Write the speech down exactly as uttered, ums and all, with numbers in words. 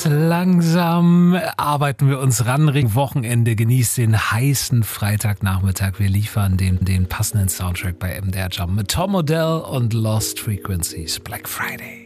langsam arbeiten wir uns ran Richtung Wochenende. Genießt den heißen Freitagnachmittag. Wir liefern den, den passenden Soundtrack bei M D R Jump mit Tom Odell und Lost Frequencies. Black Friday.